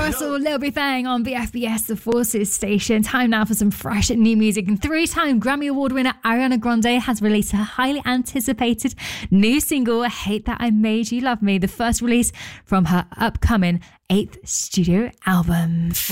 Russell, Lil B Thang on the FBS The Forces station. Time now for some fresh new music. And 3-time Grammy Award winner Ariana Grande has released her highly anticipated new single, Hate That I Made You Love Me, the first release from her upcoming 8th studio album.